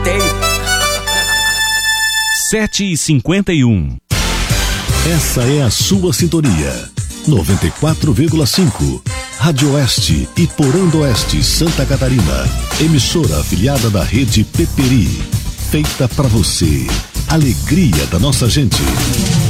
7h51. Essa é a sua sintonia. 94,5. Rádio Oeste e Porão do Oeste, Santa Catarina. Emissora afiliada da rede Peperi. Feita pra você. Alegria da nossa gente.